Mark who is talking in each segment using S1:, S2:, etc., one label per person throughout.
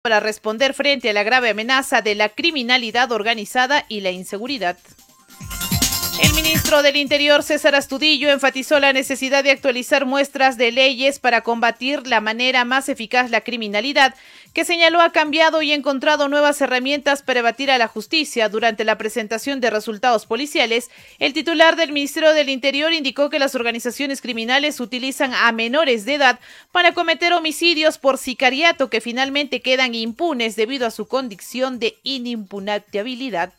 S1: para responder frente a la grave amenaza de la criminalidad organizada y la inseguridad. El ministro del Interior, César Astudillo, enfatizó la necesidad de actualizar muestras de leyes para combatir la manera más eficaz la criminalidad, que señaló ha cambiado y encontrado nuevas herramientas para batir a la justicia. Durante la presentación de resultados policiales, el titular del Ministerio del Interior indicó que las organizaciones criminales utilizan a menores de edad para cometer homicidios por sicariato que finalmente quedan impunes debido a su condición de inimpugnabilidad.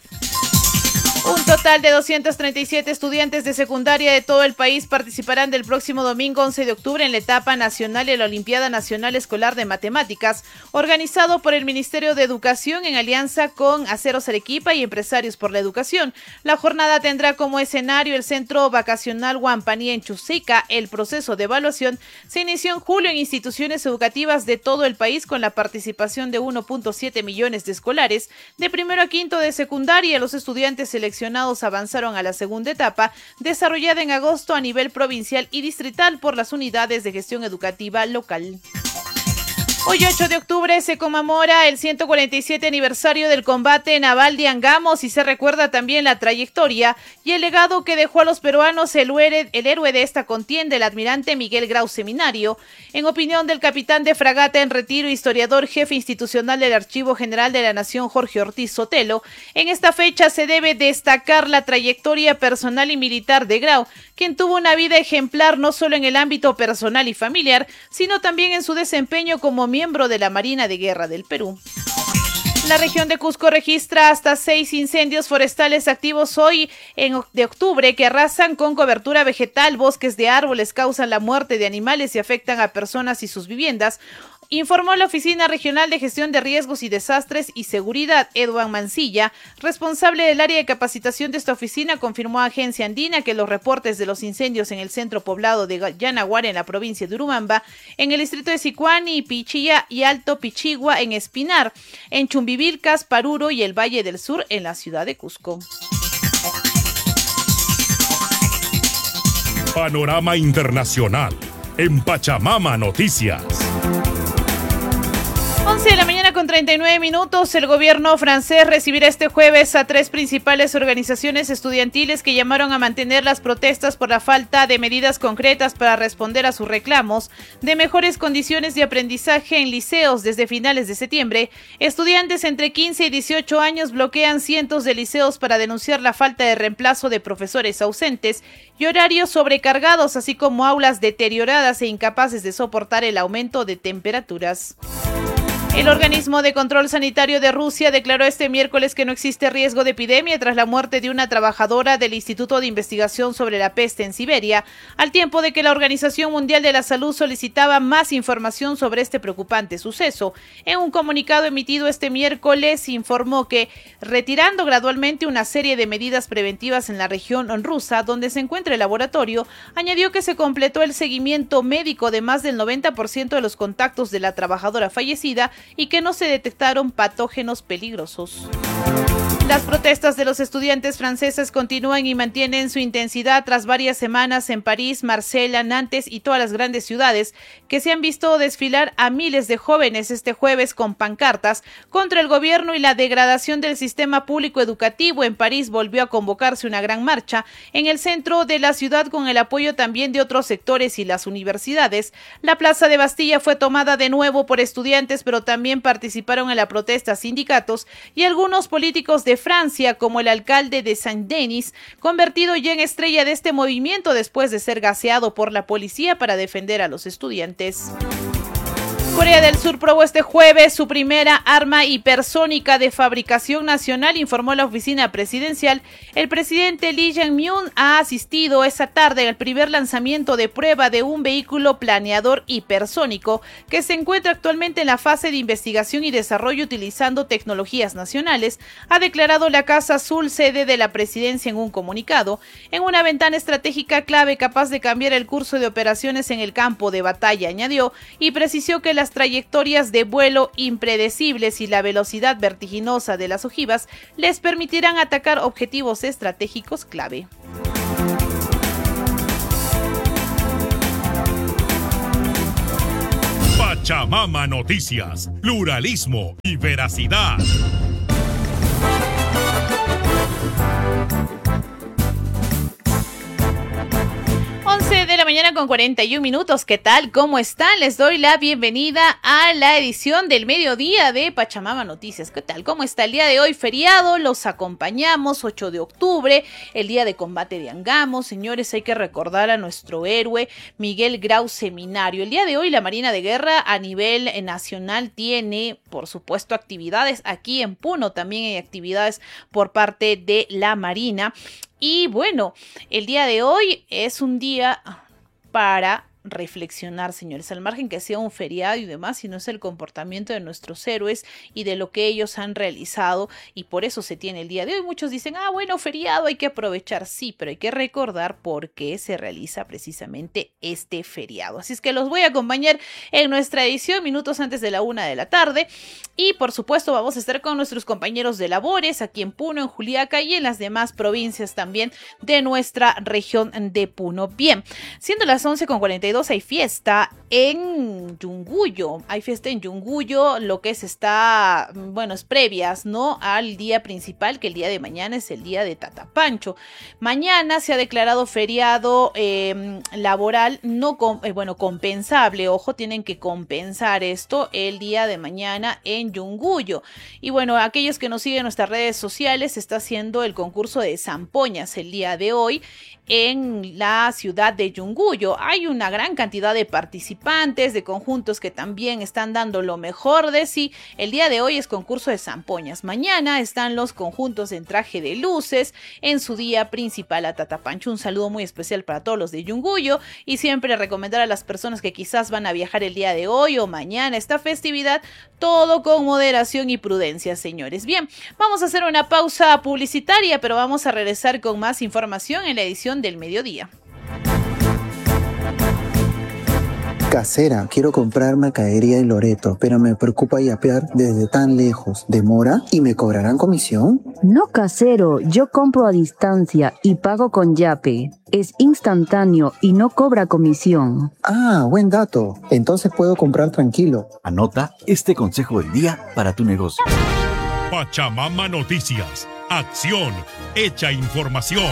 S1: Un total de 237 estudiantes de secundaria de todo el país participarán del próximo domingo 11 de octubre en la etapa nacional de la Olimpiada Nacional Escolar de Matemáticas, organizado por el Ministerio de Educación en alianza con Aceros Arequipa y Empresarios por la Educación. La jornada tendrá como escenario el Centro Vacacional Huampaní en Chusica. El proceso de evaluación se inició en julio en instituciones educativas de todo el país con la participación de 1.7 millones de escolares. De primero a quinto de secundaria, los estudiantes seleccionados avanzaron a la segunda etapa, desarrollada en agosto a nivel provincial y distrital por las unidades de gestión educativa local. Hoy 8 de octubre se conmemora el 147 aniversario del combate naval de Angamos y se recuerda también la trayectoria y el legado que dejó a los peruanos el héroe de esta contienda, el almirante Miguel Grau Seminario. En opinión del capitán de fragata en retiro, historiador, jefe institucional del Archivo General de la Nación, Jorge Ortiz Sotelo, en esta fecha se debe destacar la trayectoria personal y militar de Grau, quien tuvo una vida ejemplar no solo en el ámbito personal y familiar, sino también en su desempeño como miembro de la Marina de Guerra del Perú. La región de Cusco registra hasta 6 incendios forestales activos hoy de octubre que arrasan con cobertura vegetal, bosques de árboles, causan la muerte de animales y afectan a personas y sus viviendas, informó la Oficina Regional de Gestión de Riesgos y Desastres y Seguridad. Eduardo Mancilla, responsable del área de capacitación de esta oficina, confirmó a Agencia Andina que los reportes de los incendios en el centro poblado de Yanaguara, en la provincia de Urubamba, en el distrito de Sicuani, Pichilla y Alto Pichigua, en Espinar, en Chumbivilcas, Paruro y el Valle del Sur, en la ciudad de Cusco.
S2: Panorama Internacional en Pachamama Noticias.
S1: 11 de la mañana con 39 minutos, el gobierno francés recibirá este jueves a 3 principales organizaciones estudiantiles que llamaron a mantener las protestas por la falta de medidas concretas para responder a sus reclamos de mejores condiciones de aprendizaje en liceos desde finales de septiembre. Estudiantes entre 15 y 18 años bloquean cientos de liceos para denunciar la falta de reemplazo de profesores ausentes y horarios sobrecargados, así como aulas deterioradas e incapaces de soportar el aumento de temperaturas. El organismo de control sanitario de Rusia declaró este miércoles que no existe riesgo de epidemia tras la muerte de una trabajadora del Instituto de Investigación sobre la Peste en Siberia, al tiempo de que la Organización Mundial de la Salud solicitaba más información sobre este preocupante suceso. En un comunicado emitido este miércoles, informó que, retirando gradualmente una serie de medidas preventivas en la región rusa donde se encuentra el laboratorio, añadió que se completó el seguimiento médico de más del 90% de los contactos de la trabajadora fallecida y que no se detectaron patógenos peligrosos. Las protestas de los estudiantes franceses continúan y mantienen su intensidad tras varias semanas en París, Marsella, Nantes y todas las grandes ciudades, que se han visto desfilar a miles de jóvenes este jueves con pancartas contra el gobierno y la degradación del sistema público educativo. En París volvió a convocarse una gran marcha en el centro de la ciudad con el apoyo también de otros sectores y las universidades. La Plaza de Bastilla fue tomada de nuevo por estudiantes, pero también participaron en la protesta sindicatos y algunos políticos de Francia, como el alcalde de Saint-Denis, convertido ya en estrella de este movimiento después de ser gaseado por la policía para defender a los estudiantes. Corea del Sur probó este jueves su primera arma hipersónica de fabricación nacional, informó la oficina presidencial. El presidente Lee Jae-myung ha asistido esa tarde al primer lanzamiento de prueba de un vehículo planeador hipersónico que se encuentra actualmente en la fase de investigación y desarrollo utilizando tecnologías nacionales, ha declarado la Casa Azul, sede de la presidencia, en un comunicado. En una ventana estratégica clave capaz de cambiar el curso de operaciones en el campo de batalla, añadió, y precisó que las trayectorias de vuelo impredecibles y la velocidad vertiginosa de las ojivas les permitirán atacar objetivos estratégicos clave.
S2: Pachamama Noticias, pluralismo y veracidad.
S1: 11 de la mañana con 41 minutos. ¿Qué tal? ¿Cómo están? Les doy la bienvenida a la edición del mediodía de Pachamama Noticias. ¿Qué tal? ¿Cómo está el día de hoy? Feriado, los acompañamos, 8 de octubre, el día de combate de Angamos. Señores, hay que recordar a nuestro héroe Miguel Grau Seminario. El día de hoy la Marina de Guerra a nivel nacional tiene, por supuesto, actividades. Aquí en Puno también hay actividades por parte de la Marina. Y bueno, el día de hoy es un día para reflexionar, señores, al margen que sea un feriado y demás, sino es el comportamiento de nuestros héroes y de lo que ellos han realizado, y por eso se tiene el día de hoy. Muchos dicen, bueno, feriado, hay que aprovechar, sí, pero hay que recordar por qué se realiza precisamente este feriado. Así es que los voy a acompañar en nuestra edición minutos antes de la 1 de la tarde, y por supuesto vamos a estar con nuestros compañeros de labores aquí en Puno, en Juliaca y en las demás provincias también de nuestra región de Puno. Bien, siendo las 11:42, hay fiesta en Yunguyo. Hay fiesta en Yunguyo, lo que es es previas, ¿no? Al día principal, que el día de mañana es el día de Tatapancho. Mañana se ha declarado feriado laboral, compensable. Ojo, tienen que compensar esto el día de mañana en Yunguyo. Y bueno, aquellos que nos siguen en nuestras redes sociales, se está haciendo el concurso de zampoñas el día de hoy en la ciudad de Yunguyo. Hay una gran cantidad de participantes, de conjuntos que también están dando lo mejor de sí. El día de hoy es concurso de zampoñas. Mañana están los conjuntos en traje de luces en su día principal a Tatapancho. Un saludo muy especial para todos los de Yunguyo, y siempre recomendar a las personas que quizás van a viajar el día de hoy o mañana esta festividad, todo con moderación y prudencia, señores. Bien, vamos a hacer una pausa publicitaria, pero vamos a regresar con más información en la edición del mediodía.
S3: Casera, quiero comprar mercadería en Loreto, pero me preocupa yapear desde tan lejos. ¿Demora? ¿Y me cobrarán comisión?
S4: No, casero, yo compro a distancia y pago con Yape. Es instantáneo y no cobra comisión.
S3: Ah, buen dato. Entonces puedo comprar tranquilo.
S5: Anota este consejo del día para tu negocio.
S2: Pachamama Noticias. Acción hecha información.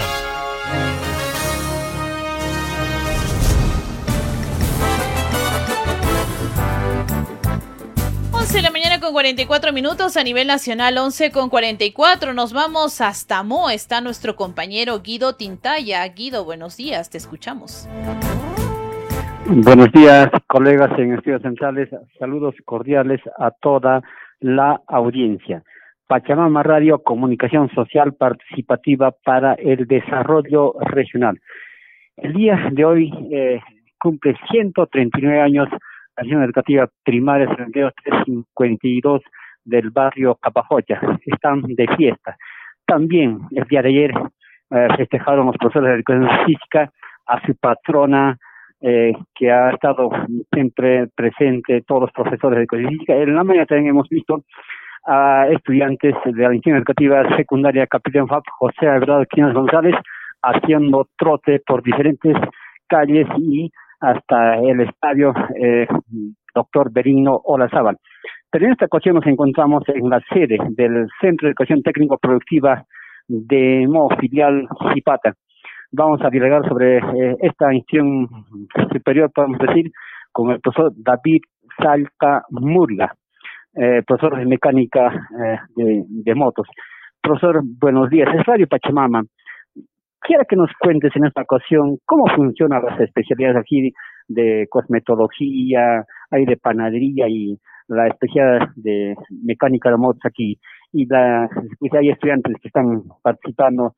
S1: 11 de la mañana con 44 minutos, a nivel nacional 11:44. Nos vamos hasta Mo. Está nuestro compañero Guido Tintaya. Guido, buenos días, te escuchamos.
S6: Buenos días, colegas en Estudios Centrales. Saludos cordiales a toda la audiencia. Pachamama Radio, comunicación social participativa para el desarrollo regional. El día de hoy cumple 139 años la Región Educativa Primaria 352 del barrio Capajoya. Están de fiesta. También el día de ayer festejaron los profesores de educación física a su patrona, que ha estado siempre presente, todos los profesores de educación física. En la mañana también hemos visto a estudiantes de la institución educativa secundaria Capitán FAP José Alvarado Quiñones González haciendo trote por diferentes calles y hasta el estadio Doctor Berino Olazábal. Pero en esta ocasión nos encontramos en la sede del Centro de Educación Técnico Productiva de Mo, filial Zipata. Vamos a dialogar sobre esta institución superior, podemos decir, con el profesor David Salta Murla, profesor de mecánica de motos. Profesor, buenos días. Es Radio Pachamama. Quiero que nos cuentes en esta ocasión cómo funcionan las especialidades aquí de cosmetología, hay de panadería y la especialidad de mecánica de motos aquí. Y hay estudiantes que están participando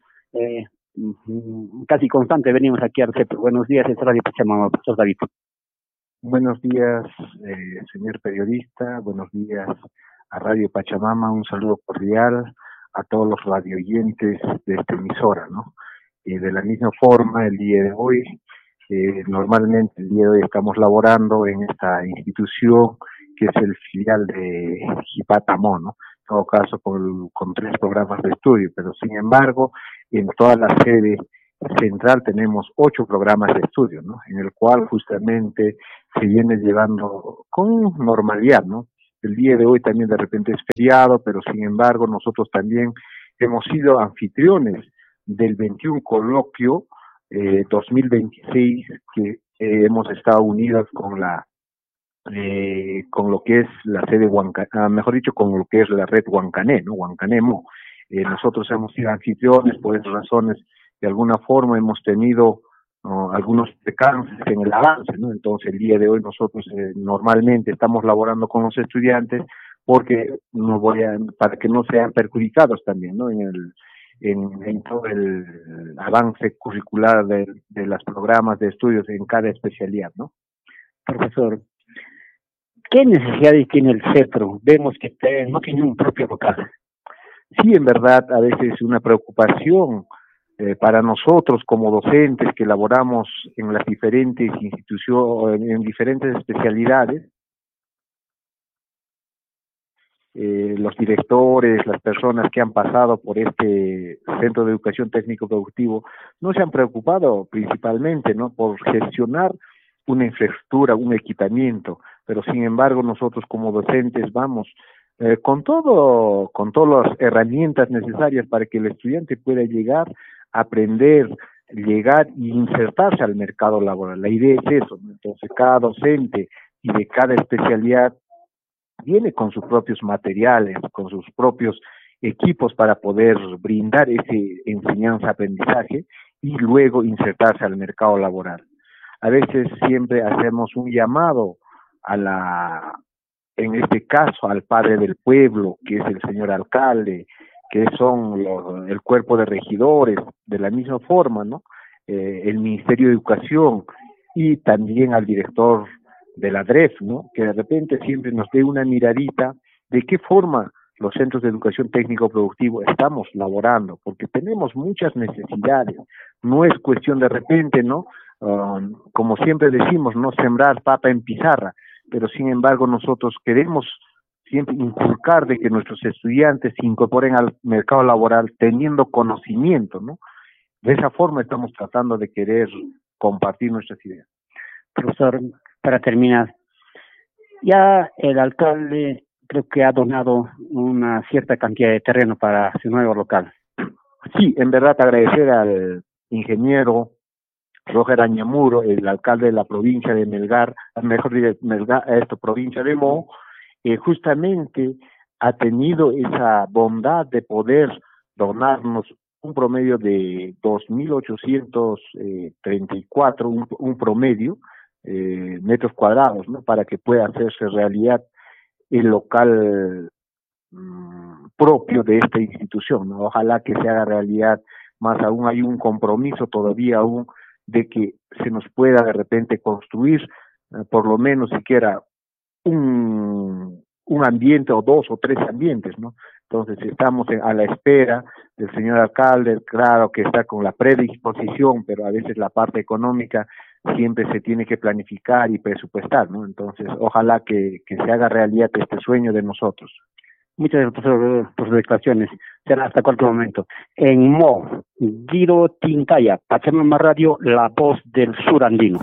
S6: casi constante. Venimos aquí al CEP. Buenos días, es Radio Pachamama, profesor David.
S7: Buenos días, señor periodista. Buenos días a Radio Pachamama. Un saludo cordial a todos los radioyentes de esta emisora, ¿no? De la misma forma, el día de hoy, normalmente el día de hoy estamos laborando en esta institución que es el filial de Jipata-Mo, ¿no? En todo caso con 3 programas de estudio, pero sin embargo, en toda la sede central tenemos 8 programas de estudio, ¿no? En el cual justamente se viene llevando con normalidad, ¿no? El día de hoy también de repente es feriado, pero sin embargo nosotros también hemos sido anfitriones del 21 coloquio 2026 que hemos estado unidos con con lo que es la sede mejor dicho, con lo que es la red Huancané, ¿no? Huancanemo. Nosotros hemos sido anfitriones por esas razones, de alguna forma hemos tenido algunos percances en el avance, ¿no? Entonces el día de hoy nosotros normalmente estamos laborando con los estudiantes porque para que no sean perjudicados también, ¿no? En todo el avance curricular de los programas de estudios en cada especialidad, ¿no?
S6: Profesor, ¿qué necesidades tiene el CEPRO? Vemos que no tiene un propio local.
S7: Sí, en verdad, a veces una preocupación para nosotros como docentes que laboramos en las diferentes instituciones, en diferentes especialidades, los directores, las personas que han pasado por este Centro de Educación Técnico Productivo, no se han preocupado principalmente, ¿no?, por gestionar una infraestructura, un equipamiento, pero sin embargo nosotros como docentes vamos con todas las herramientas necesarias para que el estudiante pueda llegar, aprender, llegar e insertarse al mercado laboral. La idea es eso, ¿no? Entonces cada docente y de cada especialidad viene con sus propios materiales, con sus propios equipos para poder brindar ese enseñanza-aprendizaje y luego insertarse al mercado laboral. A veces siempre hacemos un llamado en este caso al padre del pueblo, que es el señor alcalde, que son el cuerpo de regidores, de la misma forma, ¿no? El Ministerio de Educación y también al director de la DREF, ¿no? Que de repente siempre nos dé una miradita de qué forma los centros de educación técnico productivo estamos laborando, porque tenemos muchas necesidades. No es cuestión de repente, ¿no? Como siempre decimos, no sembrar papa en pizarra, pero sin embargo nosotros queremos siempre inculcar de que nuestros estudiantes se incorporen al mercado laboral teniendo conocimiento, ¿no? De esa forma estamos tratando de querer compartir nuestras ideas.
S6: Profesor, para terminar, ya el alcalde creo que ha donado una cierta cantidad de terreno para su nuevo local.
S7: Sí, en verdad agradecer al ingeniero Roger Añamuro, el alcalde de la provincia de Melgar, provincia de Mo, justamente ha tenido esa bondad de poder donarnos un promedio de 2.834, un promedio, metros cuadrados, ¿no?, para que pueda hacerse realidad el local propio de esta institución, ¿no? Ojalá que se haga realidad, más aún hay un compromiso todavía aún de que se nos pueda de repente construir por lo menos siquiera un ambiente o 2 o 3 ambientes, ¿no? Entonces estamos a la espera del señor alcalde, claro que está con la predisposición, pero a veces la parte económica siempre se tiene que planificar y presupuestar, ¿no? Entonces ojalá que se haga realidad este sueño de nosotros.
S6: Muchas gracias por sus declaraciones. Será hasta cualquier momento. En Mo, Guido Tintaya, Pachamama Radio, la voz del sur andino.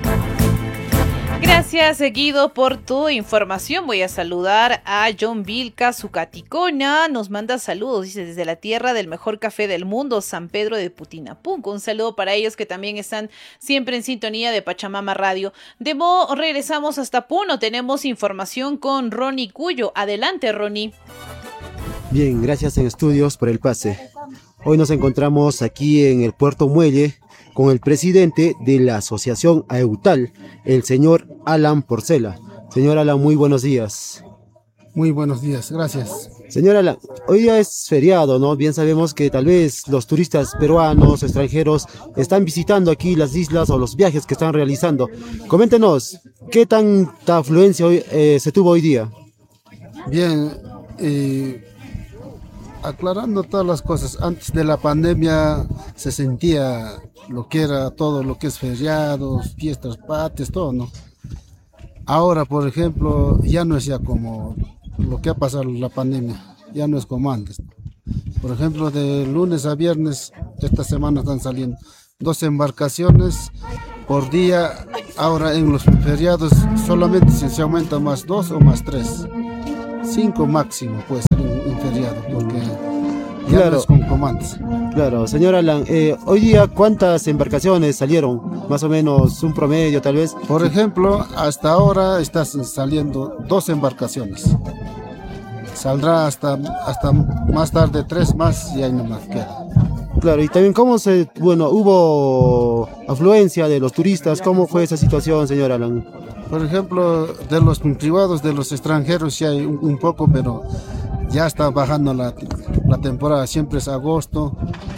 S1: Gracias, Guido, por tu información. Voy a saludar a John Vilca, Zucaticona. Nos manda saludos, dice, desde la tierra del mejor café del mundo, San Pedro de Putinapunco. Un saludo para ellos que también están siempre en sintonía de Pachamama Radio. De Mo, regresamos hasta Puno. Tenemos información con Ronnie Cuyo. Adelante, Ronnie.
S8: Bien, gracias en estudios por el pase. Hoy nos encontramos aquí en el Puerto Muelle con el presidente de la asociación AEUTAL, el señor Alan Porcela. Señor Alan, muy buenos días.
S9: Muy buenos días, gracias.
S8: Señor Alan, hoy día es feriado, ¿no? Bien sabemos que tal vez los turistas peruanos, extranjeros, están visitando aquí las islas o los viajes que están realizando. Coméntenos, ¿qué tanta afluencia hoy, se tuvo hoy día?
S9: Bien, aclarando todas las cosas, antes de la pandemia se sentía todo lo que es feriados, fiestas patrias, todo, ¿no? Ahora, por ejemplo, ya no es ya como lo que ha pasado la pandemia, ya no es como antes, ¿no? Por ejemplo, de lunes a viernes, esta semana están saliendo 2 embarcaciones por día. Ahora en los feriados solamente si se aumenta más 2 o más 3. 5 máximo puede ser en feriado, porque ya
S8: claro,
S9: no es con comandos.
S8: Claro, señor Alan, hoy día ¿cuántas embarcaciones salieron? Más o menos un promedio tal vez.
S9: Por ejemplo, hasta ahora están saliendo 2 embarcaciones. Saldrá hasta más tarde 3 más y ahí nomás queda.
S8: Claro, y también hubo afluencia de los turistas. ¿Cómo fue esa situación, señor Alan?
S9: Por ejemplo, de los privados, de los extranjeros sí hay un poco, pero ya está bajando la temporada. Siempre es agosto.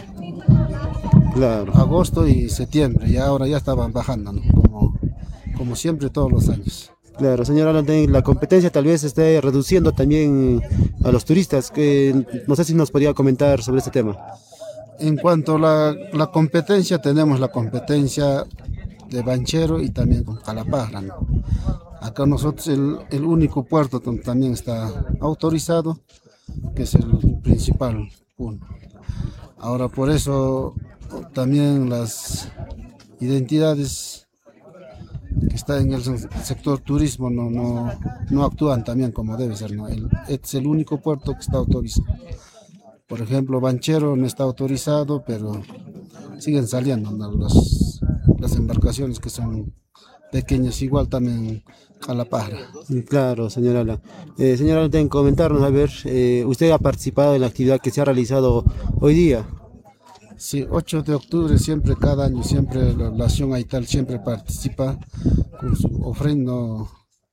S8: Claro.
S9: Agosto y septiembre, y ahora ya estaban bajando, ¿no? Como siempre todos los años.
S8: Claro, señor Alan, la competencia tal vez esté reduciendo también a los turistas. No sé si nos podría comentar sobre este tema.
S9: En cuanto a la competencia, tenemos la competencia de Banchero y también con Calapajra, ¿no? Acá nosotros el único puerto donde también está autorizado, que es el principal Puno. Ahora por eso también las identidades que están en el sector turismo no actúan también como debe ser, ¿no? Este es el único puerto que está autorizado. Por ejemplo, Banchero no está autorizado, pero siguen saliendo, ¿no? Las embarcaciones que son pequeñas, igual también Calapajra.
S8: Claro, señor Alan. Señor Alan, tengo que comentarnos, a ver, usted ha participado en la actividad que se ha realizado hoy día.
S9: Sí, 8 de octubre, siempre, cada año, siempre la Acción Aital siempre participa con su ofrenda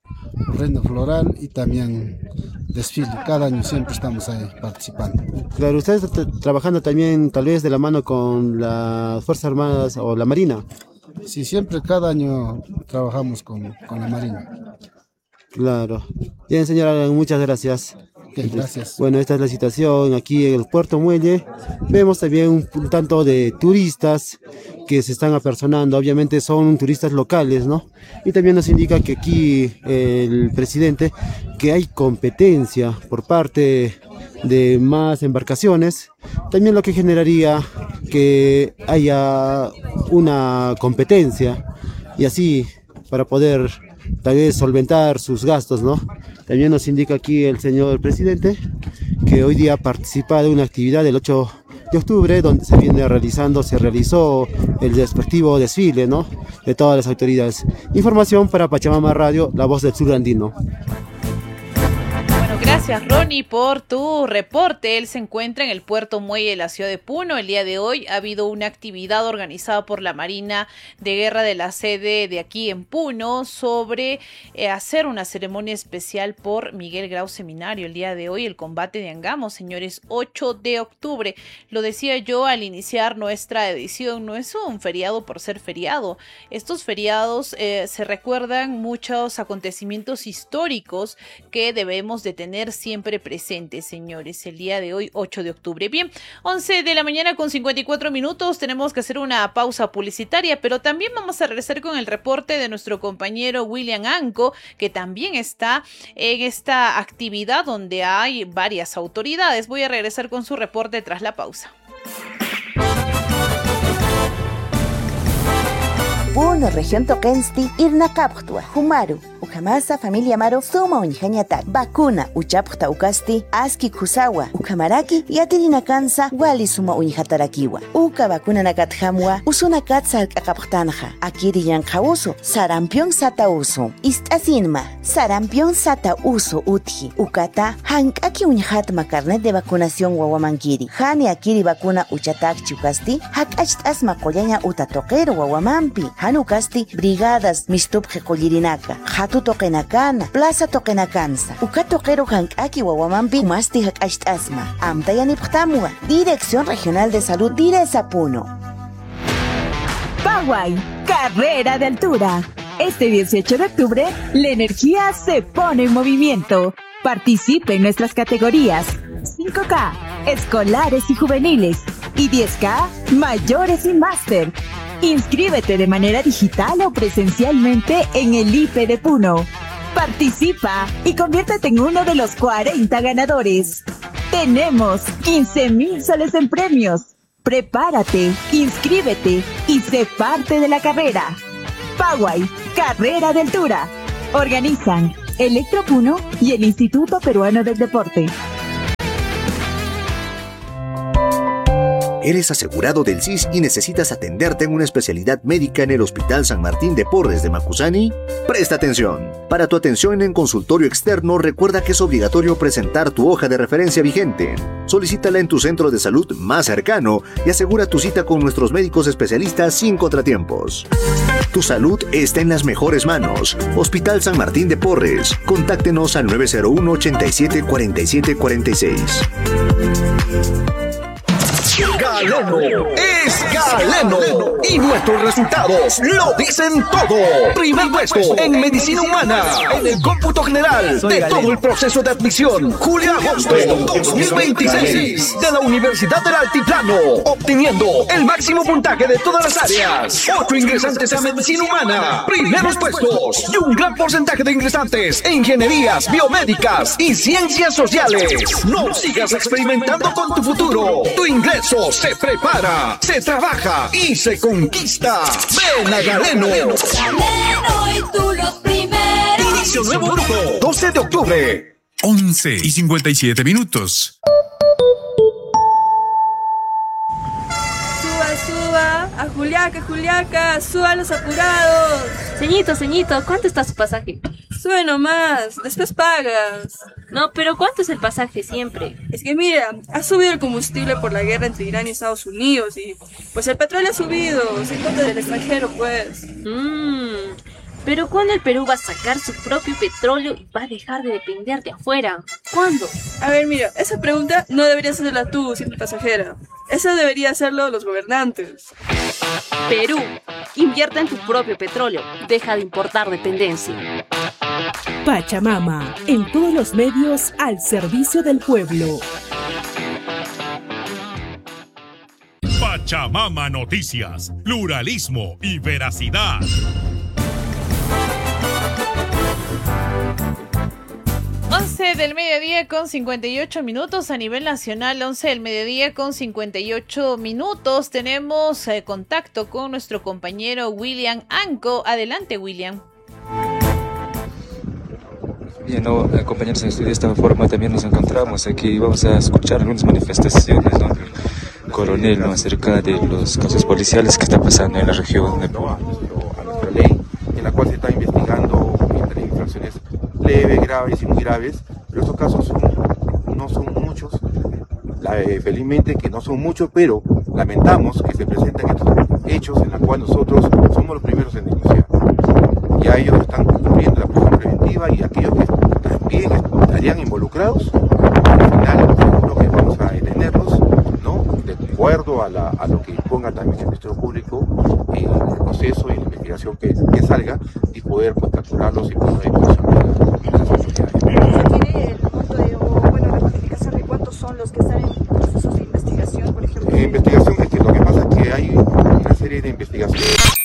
S9: floral y también desfile. Cada año siempre estamos ahí participando.
S8: Claro, usted está trabajando también tal vez de la mano con las Fuerzas Armadas o la Marina.
S9: Sí, siempre, cada año trabajamos con la Marina.
S8: Claro. Bien, señora, muchas gracias.
S9: Okay, gracias.
S8: Bueno, esta es la situación aquí en el Puerto Muelle. Vemos también un tanto de turistas que se están apersonando. Obviamente son turistas locales, ¿no? Y también nos indica que aquí el presidente, que hay competencia por parte de más embarcaciones, también lo que generaría que haya una competencia y así para poder tal vez solventar sus gastos, ¿no? También nos indica aquí el señor presidente que hoy día participa de una actividad del 8 de octubre donde se realizó el respectivo desfile, ¿no? De todas las autoridades. Información para Pachamama Radio, la voz del sur andino.
S1: Gracias, Ronnie, por tu reporte. Él se encuentra en el Puerto Muelle de la ciudad de Puno. El día de hoy ha habido una actividad organizada por la Marina de Guerra de la sede de aquí en Puno sobre hacer una ceremonia especial por Miguel Grau Seminario. El día de hoy el combate de Angamos, señores, 8 de octubre. Lo decía yo al iniciar nuestra edición, no es un feriado por ser feriado. Estos feriados se recuerdan muchos acontecimientos históricos que debemos de tener siempre presentes, señores. El día de hoy, 8 de octubre. Bien, 11 de la mañana con 54 minutos. Tenemos que hacer una pausa publicitaria, pero también vamos a regresar con el reporte de nuestro compañero William Anco, que también está en esta actividad donde hay varias autoridades. Voy a regresar con su reporte tras la pausa.
S10: Puno región Toquensti, Irna Captua, Humaru, Ukamasa familia Maro, Suma Unjañatak, Bakuna, Uchapta Ukasti, Aski Kusawa, Ukamaraki, Yatirina Kansa, Wali Suma Unjatarakiwa, Uka Bakuna Nakathamwa, Usuna Katsa Kaptanja, Akiri Yankauso, Sarampion Sata Uso, Istasinma, Sarampion Sata Uso Utji, Ukata, Hankaki Unjatma carnet de vacunación Wawamankiri, Hani Akiri Bakuna Uchatak Chukasti, Hakacht Asma Koyaña Utatokero Wawamampi, Hanukasti, brigadas, mistupje Collirinaka, Hatu Tokenakana, Plaza Tokenakansa, Ukatokero Hankaki Wawamampi, Masti Hakasht Asma, Amtayaniptamua, Dirección Regional de Salud Direza Puno.
S11: Paraguay, carrera de altura. Este 18 de octubre, la energía se pone en movimiento. Participe en nuestras categorías 5K, escolares y juveniles, y 10K, mayores y máster. Inscríbete de manera digital o presencialmente en el IPE de Puno. Participa y conviértete en uno de los 40 ganadores. Tenemos 15,000 soles en premios. Prepárate, inscríbete y sé parte de la carrera. Paguay, Carrera de Altura. Organizan Electropuno y el Instituto Peruano del Deporte.
S12: ¿Eres asegurado del SIS y necesitas atenderte en una especialidad médica en el Hospital San Martín de Porres de Macusani? Presta atención. Para tu atención en consultorio externo, recuerda que es obligatorio presentar tu hoja de referencia vigente. Solicítala en tu centro de salud más cercano y asegura tu cita con nuestros médicos especialistas sin contratiempos. Tu salud está en las mejores manos. Hospital San Martín de Porres. Contáctenos al 901 87 47 46.
S13: Galeno es Galeno y nuestros resultados lo dicen todo. Primer puesto en medicina humana en el cómputo general de todo el proceso de admisión julio-agosto 2026 de la Universidad del Altiplano, obteniendo el máximo puntaje de todas las áreas. 8 ingresantes a medicina humana, primeros puestos y un gran porcentaje de ingresantes en ingenierías biomédicas y ciencias sociales. No sigas experimentando con tu futuro. Tu ingreso se prepara, se trabaja y se conquista. Ven a Galeno.
S14: Galeno y tú los primeros.
S13: Inicio nuevo grupo, 12 de octubre.
S2: 11:57.
S15: Suba, a Juliaca, suba los apurados.
S16: Ceñito, ¿cuánto está su pasaje?
S15: Sube nomás, después pagas.
S16: No, pero ¿cuánto es el pasaje siempre?
S15: Es que mira, ha subido el combustible por la guerra entre Irán y Estados Unidos y pues el petróleo ha subido, se importa del extranjero pues.
S16: Pero ¿cuándo el Perú va a sacar su propio petróleo y va a dejar de depender de afuera? ¿Cuándo?
S15: A ver, mira, esa pregunta no deberías hacerla tú, simple pasajera. Esa debería hacerlo los gobernantes.
S16: Perú, invierte en tu propio petróleo. Deja de importar dependencia.
S17: Pachamama, en todos los medios al servicio del pueblo.
S2: Pachamama Noticias, pluralismo y veracidad.
S1: Del mediodía con 58 minutos a nivel nacional, 11 del mediodía con 58 minutos. Tenemos contacto con nuestro compañero William Anco. Adelante, William.
S18: Bien, compañeros en estudio, de esta forma también nos encontramos aquí. Vamos a escuchar algunas manifestaciones, ¿no? Coronel, ¿no? Acerca de los casos policiales que está pasando en la región de Perú.
S19: A nuestra ley, en la cual se está investigando entre infracciones leves, graves y muy graves, pero estos casos no son muchos, felizmente que no son muchos, pero lamentamos que se presenten estos hechos en los cuales nosotros somos los primeros en denunciar. Ya ellos están cumpliendo la prisión preventiva y aquellos que también estarían involucrados, al final seguro que vamos a detenerlos, ¿no? De acuerdo a lo que ponga también el Ministerio Público en el proceso y la investigación que salga y poder capturarlos y poner en posición a las autoridades.
S15: ¿Tiene el monto la cuantificación de cuántos son los que están en procesos de investigación, por ejemplo?
S19: Investigación, es que lo que pasa es que hay una serie de investigaciones.